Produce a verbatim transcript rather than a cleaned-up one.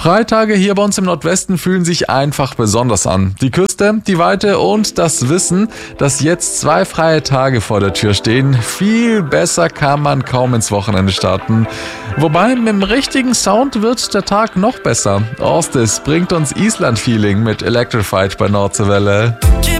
Freitage hier bei uns im Nordwesten fühlen sich einfach besonders an. Die Küste, die Weite und das Wissen, dass jetzt zwei freie Tage vor der Tür stehen. Viel besser kann man kaum ins Wochenende starten. Wobei, mit dem richtigen Sound wird der Tag noch besser. Orstis bringt uns Island-Feeling mit Electrified bei Nordseewelle.